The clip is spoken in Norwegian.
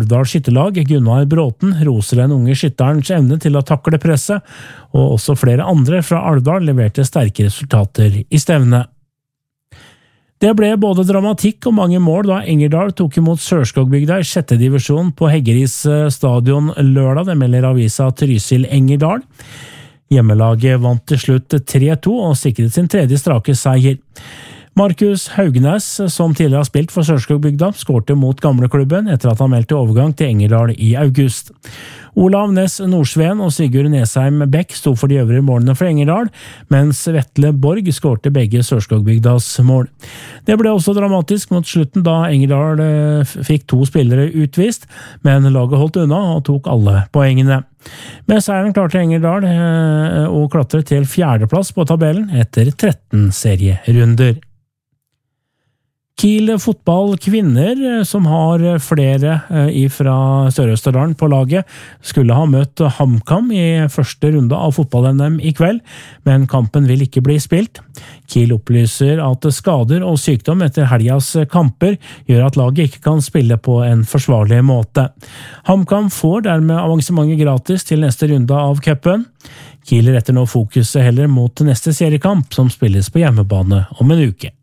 Alvdal skytterlag, Gunnar Bråten, roser den unge skytterens evne til å takle presset, og også flere andre fra Alvdal leverte sterke resultater i stevnet. Det ble både dramatikk og mange mål da Engerdal tok imot Sørskogbygda i 6. divisjon på Heggeris stadion lørdag, det melder avisa Trysil Engerdal. Hjemmelaget vant til slutt 3-2 og sikret sin tredje strake seier. Markus Haugnes, som tidligere har spilt for Sørskogbygda, skårte mot gamleklubben etter at han meldte overgang til Engerdal i august. Olav Næss Nordsveen og Sigurd Nesheim Bæk sto for de øvrige målene for Engerdal, mens Vetle Borg skårte begge Sørskogbygdas mål. Det ble også dramatisk mot slutten da Engerdal fikk 2 spillere utvist, men laget holdt unna og tok alle poengene. Med seieren klarte Engerdal å klatre til 4. plass på tabellen etter 13 serierunder. Kiel fotball kvinner, som har flere fra Sør-Østerdalen på laget, skulle ha møtt HamKam i første runde av fotball-NM i kveld, men kampen vil ikke bli spilt. Kiel opplyser at skader og sykdom etter helgas kamper gjør at laget ikke kan spille på en forsvarlig måte. HamKam får dermed avansementet gratis til neste runde av cupen. Kiel retter nå fokuset heller mot neste seriekamp, som spilles på hjemmebane om en uke.